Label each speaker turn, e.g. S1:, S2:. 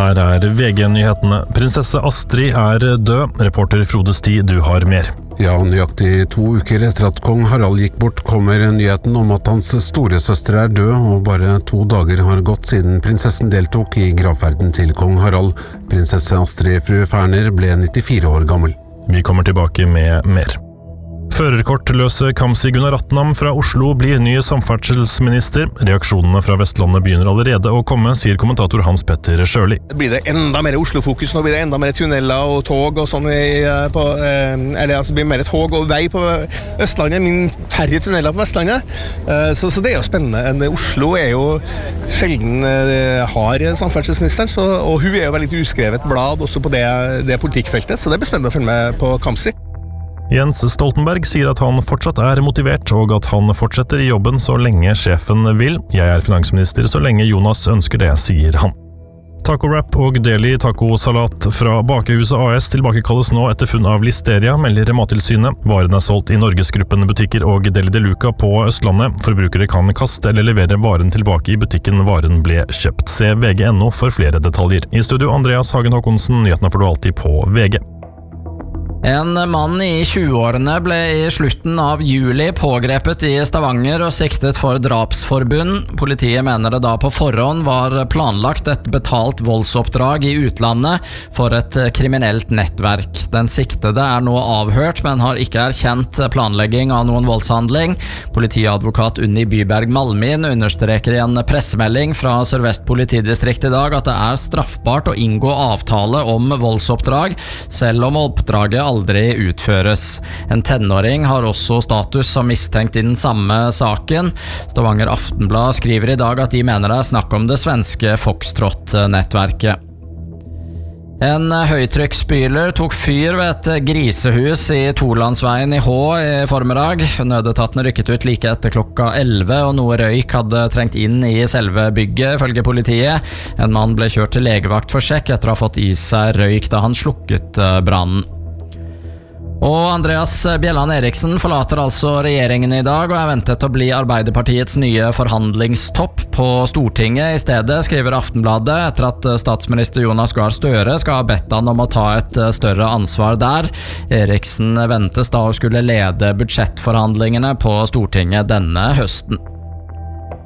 S1: Her VG-nyhetene. Prinsesse Astrid død. Reporter Frode Sti, du har mer.
S2: Ja, nøyaktig 2 uker etter at kong Harald gikk bort, kommer nyheten om at hans storesøster død, og bare 2 dager har gått siden prinsessen deltok i gravferden til kong Harald. Prinsesse Astrid fru Ferner ble 94 år gammel.
S1: Vi kommer tilbake med mer. Førerkortløse Kamzy Gunnar Ratnam fra Oslo blir ny samferdselsminister. Reaksjonene fra Vestlandet begynner allerede å komme, sier kommentator Hans Petter Sjøli.
S3: Blir det enda mer Oslo-fokus, nå blir det enda mer tunneler og tog og sånn, blir mer tog og vei på Østlandet, min færre tunneler på Vestlandet. Så det jo spennende. Oslo jo sjelden har samferdselsministeren, og hun jo veldig uskrevet blad også på det politikkfeltet, så det blir spennende å følge med på Kamzy.
S1: Jens Stoltenberg sier at han fortsatt motivert, og at han fortsetter i jobben så lenge sjefen vil. Jeg finansminister så lenge Jonas ønsker det, sier han. Taco-wrap og deli tacosalat fra Bakehuset AS tilbakekalles nå etter funn av listeria, melder Mattilsynet. Varene solgt i Norgesgruppen butikker og Deli de Luca på Østlandet. Forbrukere kan kaste eller levere varen tilbake i butikken varen ble kjøpt. Se VG.no for flere detaljer. I studio Andreas Hagen Håkonsen, nyhetene får du alltid på VG.
S4: En mann i 20-årene ble i slutten av juli pågrepet i Stavanger og siktet for drapsforbund. Politiet mener det da på forhånd var planlagt et betalt voldsoppdrag i utlandet for et kriminelt nettverk. Den siktede nå avhørt, men har ikke erkjent planlegging av noen voldshandling. Politiadvokat Unni Byberg Malmin understreker i en pressemelding fra Sør-Vest politidistrikt i dag at det straffbart å inngå avtale om voldsoppdrag, selv om oppdraget aldri utføres. En tenåring har også status som mistenkt i den samme saken. Stavanger Aftenblad skriver i dag at de mener det snakk om det svenske Foxtrot-nettverket. En høytrykksspyler tok fyr ved et grisehus i Torlandsveien i Hå i formiddag. Nødetatene rykket ut like etter klokka 11, og noe røyk hadde trengt inn i selve bygget, følge politiet. En mann ble kjørt til legevakt for sjekk etter å ha fått i seg røyk da han slukket brannen. Og Andreas Bjelland Eriksen forlater altså regjeringen i dag og ventet å bli Arbeiderpartiets nye forhandlingstopp på Stortinget. I stedet skriver Aftenbladet etter at statsminister Jonas Gahr Støre skal ha bedt han om å ta et større ansvar der. Eriksen ventes da å skulle lede budsjettforhandlingene på Stortinget denne høsten.